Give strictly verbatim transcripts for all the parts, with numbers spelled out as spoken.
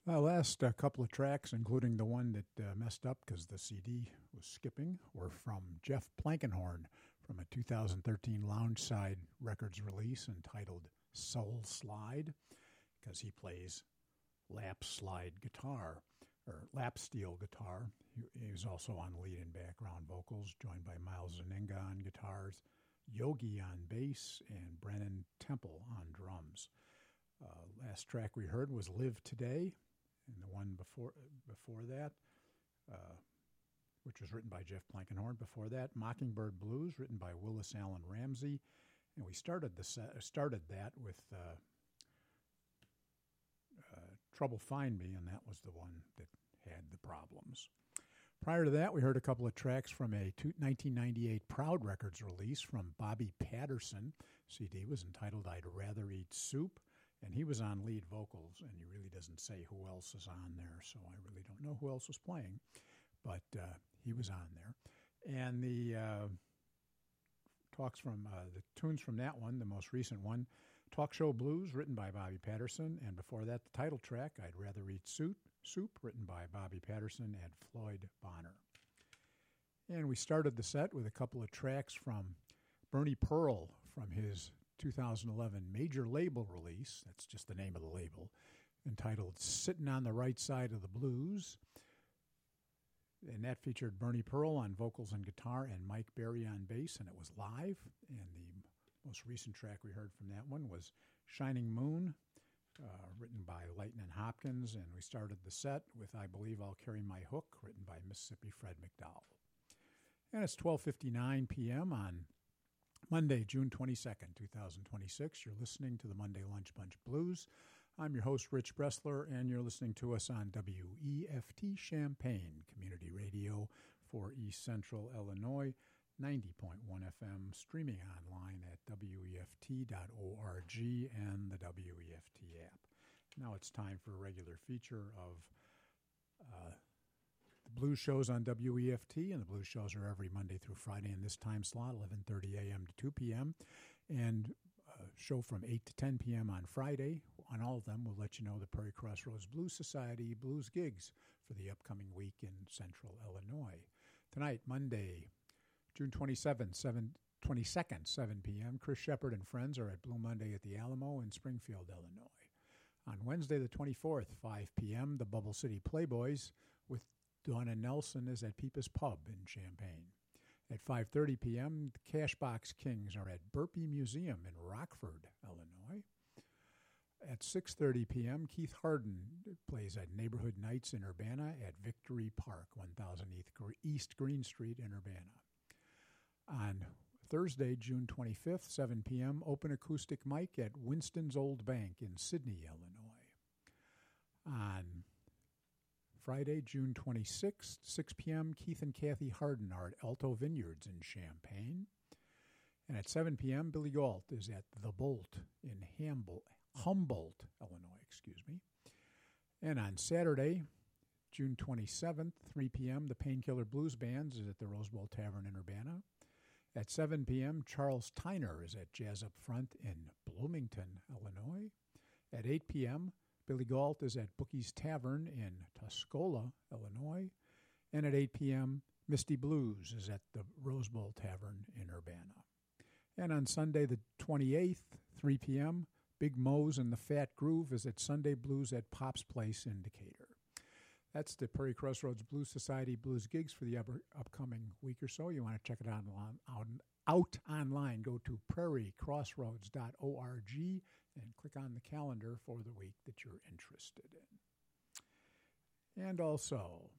Uh, last uh, couple of tracks, including the one that uh, messed up because the C D was skipping, were from Jeff Plankenhorn from a two thousand thirteen Loungeside Records release entitled Soul Slide, because he plays lap slide guitar, or lap steel guitar. He, he was also on lead and background vocals, joined by Miles Zaninga on guitars, Yogi on bass, and Brennan Temple on drums. Uh, last track we heard was Live Today, and the one before before that, uh, which was written by Jeff Plankenhorn. Before that, Mockingbird Blues, written by Willis Allen Ramsey, and we started the set, started that with uh, uh, Trouble Find Me, and that was the one that had the problems. Prior to that, we heard a couple of tracks from a nineteen ninety-eight Proud Records release from Bobby Patterson. C D was entitled I'd Rather Eat Soup. And he was on lead vocals, and he really doesn't say who else is on there, so I really don't know who else was playing. But uh, he was on there. And the uh, talks from uh, the tunes from that one, the most recent one, Talk Show Blues, written by Bobby Patterson. And before that, the title track, I'd Rather Eat Soup, Soup, written by Bobby Patterson and Floyd Bonner. And we started the set with a couple of tracks from Bernie Pearl from his two thousand eleven major label release, that's just the name of the label, entitled Sitting on the Right Side of the Blues. And that featured Bernie Pearl on vocals and guitar and Mike Berry on bass, and it was live. And the most recent track we heard from that one was Shining Moon, uh, written by Lightnin' Hopkins. And we started the set with I Believe I'll Carry My Hook, written by Mississippi Fred McDowell. And it's twelve fifty-nine p.m. on Monday, June twenty-second, twenty twenty-six. You're listening to the Monday Lunch Bunch Blues. I'm your host, Rich Bressler, and you're listening to us on W E F T Champaign Community Radio for East Central Illinois, ninety point one F M, streaming online at W E F T dot org and the W E F T app. Now it's time for a regular feature of uh, the blues shows on W E F T, and the blues shows are every Monday through Friday in this time slot, eleven thirty a.m. to two p.m., and a show from eight to ten p.m. on Friday. On all of them, we'll let you know the Prairie Crossroads Blues Society blues gigs for the upcoming week in Central Illinois. Tonight, Monday, June twenty-seventh, seven, twenty-second, seven p.m., Chris Shepard and friends are at Blue Monday at the Alamo in Springfield, Illinois. On Wednesday, the twenty-fourth, five p.m., the Bubble City Playboys with Donna Nelson is at Peepus Pub in Champaign. At five thirty p.m., the Cashbox Kings are at Burpee Museum in Rockford, Illinois. At six thirty p.m., Keith Harden plays at Neighborhood Nights in Urbana at Victory Park, one thousand East Green Street in Urbana. On Thursday, June twenty-fifth, seven p.m., open acoustic mic at Winston's Old Bank in Sydney, Illinois. On Friday, June twenty-sixth, six p.m., Keith and Kathy Harden are at Alto Vineyards in Champaign. And at seven p.m., Billy Galt is at The Bolt in Humboldt, Humboldt, Illinois, excuse me. And on Saturday, June twenty-seventh, three p.m., the Painkiller Blues Bands is at the Rose Bowl Tavern in Urbana. At seven p.m., Charles Tyner is at Jazz Up Front in Bloomington, Illinois. At eight p.m., Billy Galt is at Bookie's Tavern in Tuscola, Illinois. And at eight p.m., Misty Blues is at the Rose Bowl Tavern in Urbana. And on Sunday the twenty-eighth, three p.m., Big Mo's and the Fat Groove is at Sunday Blues at Pop's Place in Decatur. That's the Prairie Crossroads Blues Society blues gigs for the up- upcoming week or so. You want to check it out, out, out online. Go to prairie crossroads dot org and click on the calendar for the week that you're interested in. And also,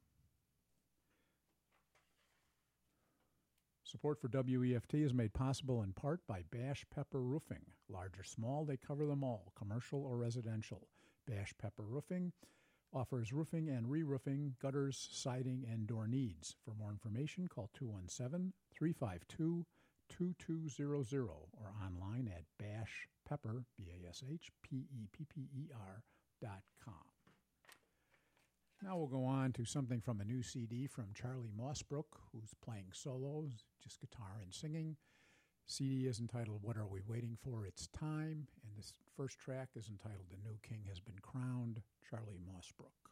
support for W E F T is made possible in part by Bash Pepper Roofing. Large or small, they cover them all, commercial or residential. Bash Pepper Roofing offers roofing and re-roofing, gutters, siding, and door needs. For more information, call two one seven, three five two, two two zero zero or online at bash pepper, B A S H P E P P E R dot com. Now we'll go on to something from a new C D from Charlie Mossbrook, who's playing solos, just guitar and singing. C D is entitled What Are We Waiting For? It's Time. And this first track is entitled The New King Has Been Crowned, Charlie Mossbrook.